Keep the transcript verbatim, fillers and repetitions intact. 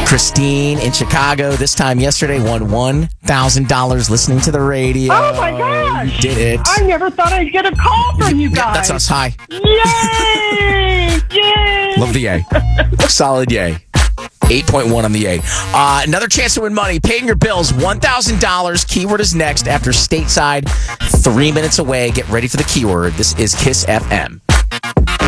Christine in Chicago, this time yesterday, won one thousand dollars listening to the radio. Oh, my gosh. You did it. I never thought I'd get a call from you guys. That's us. Hi. Yay! Yay! Love the yay. Solid yay. eight point one on the yay. Uh, another chance to win money. Paying your bills, one thousand dollars. Keyword is next after Stateside. Three minutes away. Get ready for the keyword. This is Kiss F M.